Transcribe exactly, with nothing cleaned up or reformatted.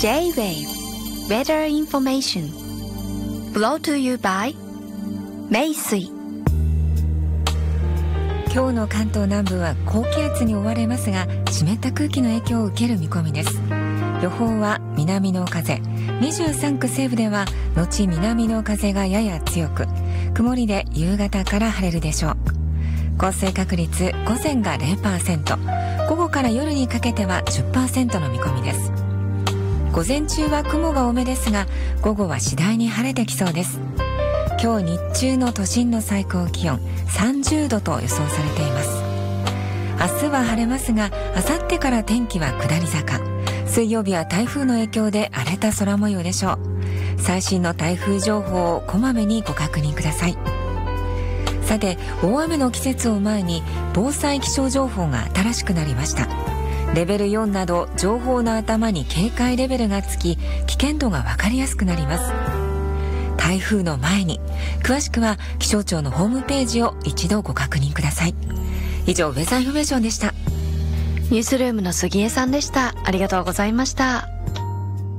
J-Wave Weather Information Brought to you by 名水。 今日の関東南部は高気圧に覆われますが、湿った空気の影響を受ける見込みです。予報は南の風、にじゅうさんく西部では後南の風がやや強く、曇りで夕方から晴れるでしょう。降水確率午前が ゼロパーセント、午後から夜にかけては じゅっパーセント の見込みです。午前中は雲が多めですが、午後は次第に晴れてきそうです。今日日中の都心の最高気温さんじゅうどと予想されています。明日は晴れますが、明後日から天気は下り坂。水曜日は台風の影響で荒れた空模様でしょう。最新の台風情報をこまめにご確認ください。さて、大雨の季節を前に防災気象情報が新しくなりました。レベルよんなど情報の頭に警戒レベルがつき、危険度が分かりやすくなります。台風の前に、詳しくは気象庁のホームページを一度ご確認ください。以上、ウェザーインフォメーションでした。 ニュースルームの杉江さんでした。ありがとうございました。